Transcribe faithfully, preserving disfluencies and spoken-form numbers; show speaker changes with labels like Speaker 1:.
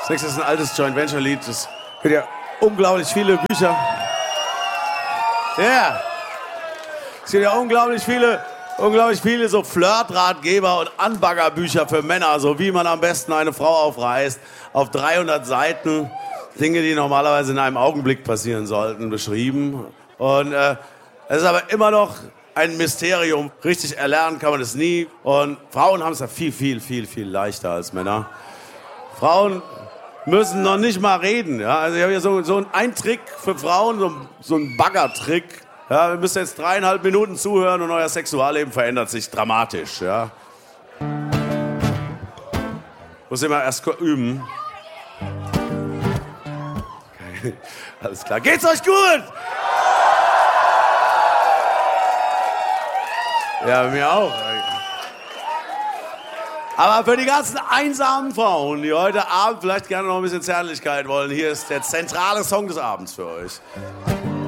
Speaker 1: Das nächste ist ein altes Joint Venture Lied. Es gibt ja unglaublich viele Bücher. Ja. Yeah. Es gibt ja unglaublich viele, unglaublich viele so Flirtratgeber und Anbaggerbücher für Männer, so wie man am besten eine Frau aufreißt. Auf dreihundert Seiten. Dinge, die normalerweise in einem Augenblick passieren sollten, beschrieben. Und äh, es ist aber immer noch ein Mysterium. Richtig erlernen kann man es nie. Und Frauen haben es ja viel, viel, viel, viel leichter als Männer. Frauen müssen noch nicht mal reden. Ja? Also ich habe hier so, so einen Trick für Frauen, so, so einen Baggertrick. Ja, wir müssen jetzt dreieinhalb Minuten zuhören und euer Sexualleben verändert sich dramatisch. Ja? Muss immer erst üben. Okay. Alles klar. Geht's euch gut? Ja, mir auch. Aber für die ganzen einsamen Frauen, die heute Abend vielleicht gerne noch ein bisschen Zärtlichkeit wollen, hier ist der zentrale Song des Abends für euch.